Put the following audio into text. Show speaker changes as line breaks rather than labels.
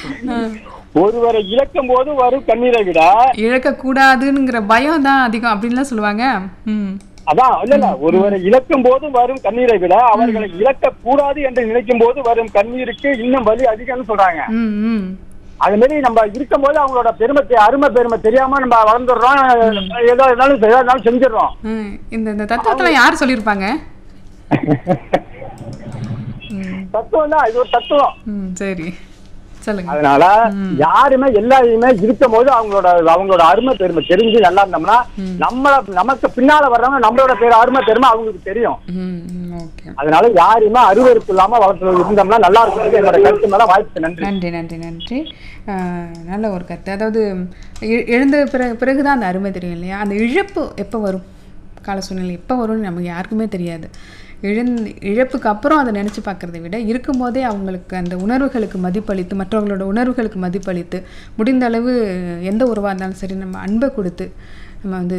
ஒருவரை இழக்கும் போது வரும் கண்ணீரை விட
இழக்கக்கூடாதுங்கிற பயம் தான் அதிகம் அப்படின்லாம் சொல்லுவாங்க.
அதான் இல்ல ஒருவரை இழக்கும் போது வரும் கண்ணீரை விட அவர்களை இழக்க கூடாது என்று நினைக்கும் போது வரும் கண்ணீருக்கு இன்னும் வலி அதிகம்னு சொல்றாங்க. அது மாதிரி நம்ம இருக்கும் போது அவங்களோட அருமை பெருமை தெரியாம நம்ம வளர்ந்துடுறோம். ஏதாவது செஞ்சிடறோம்.
இந்த தத்துவத்துல யாரு சொல்லியிருப்பாங்க?
தத்துவம் தான், இது ஒரு தத்துவம்.
சரி சொல்லுங்க.
அதனால யாருமே எல்லாருமே இருக்கும் போது அவங்களோட அருமை பெருமை தெரிஞ்சு நல்லா இருந்தோம்னா நமக்கு பின்னால வர்றவங்க நம்மளோட அருமை பெருமை அவங்களுக்கு தெரியும். அதனால யாருமே அருவருப்பு இல்லாம வளர்த்து இருந்தோம்னா நல்லா இருக்கும். என்னோட கருத்து மேல வாய்ப்பு. நன்றி
நன்றி நன்றி நன்றி. நல்ல ஒரு கருத்து. அதாவது எழுந்த பிறகுதான் அந்த அருமை தெரியும் இல்லையா? அந்த இழப்பு எப்போ வரும், கால சூழ்நிலை எப்போ வரும்னு நமக்கு யாருக்குமே தெரியாது. இழப்புக்கு அப்புறம் அதை நினச்சி பார்க்குறத விட இருக்கும்போதே அவங்களுக்கு அந்த உணர்வுகளுக்கு மதிப்பளித்து, மற்றவர்களோட உணர்வுகளுக்கு மதிப்பளித்து, முடிந்த அளவு எந்த உறவாக இருந்தாலும் சரி நம்ம அன்பை கொடுத்து நம்ம